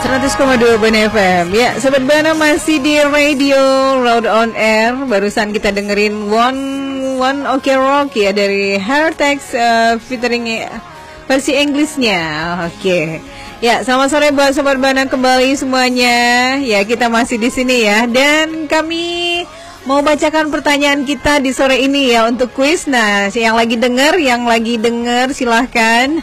100,2 Ban FM. Ya, Sobat Bana masih di Radio Road on Air. Barusan kita dengerin One Ok Rock ya dari Hairtex featuring versi Inggrisnya. Oke. Ya, selamat sore buat Sobat Bana kembali semuanya. Ya, kita masih di sini ya. Dan kami mau bacakan pertanyaan kita di sore ini ya untuk kuis. Nah, yang lagi denger silahkan.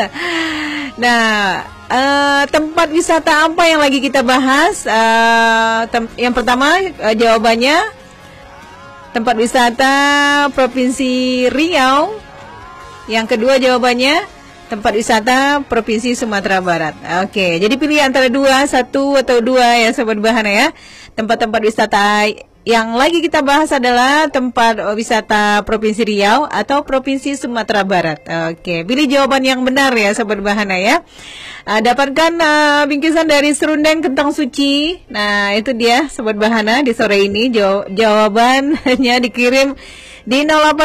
Nah, tempat wisata apa yang lagi kita bahas? Yang pertama jawabannya tempat wisata Provinsi Riau. Yang kedua jawabannya tempat wisata Provinsi Sumatera Barat. Oke, jadi pilih antara satu atau dua ya Sobat Bahana ya. Tempat-tempat wisata yang lagi kita bahas adalah tempat wisata Provinsi Riau atau Provinsi Sumatera Barat. Oke, pilih jawaban yang benar ya Sobat Bahana ya. Dapatkan bingkisan dari serundeng kentang suci. Nah, itu dia Sobat Bahana di sore ini. Jawabannya dikirim di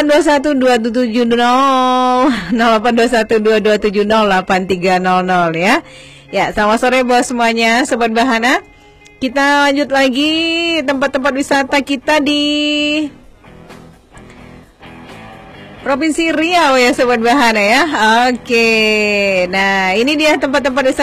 08212770 082122708300 ya. Ya, selamat sore buat semuanya Sobat Bahana. Kita lanjut lagi tempat-tempat wisata kita di Provinsi Riau ya Sobat Bahana ya. Oke. Nah, ini dia tempat-tempat wisata